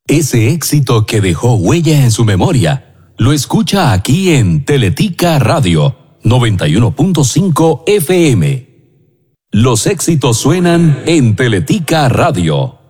Ese éxito que dejó huella en su memoria, lo escucha aquí en Teletica Radio 91.5 FM. Los éxitos suenan en Teletica Radio.